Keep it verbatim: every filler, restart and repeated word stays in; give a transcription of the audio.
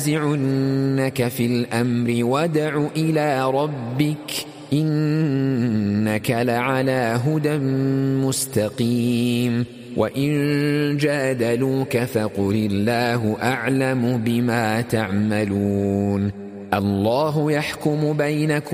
ينازعنك في الأمر وادع إلى ربك إنك لعلى هدى مستقيم وإن جادلوك فقل الله أعلم بما تعملون الله يحكم بينكم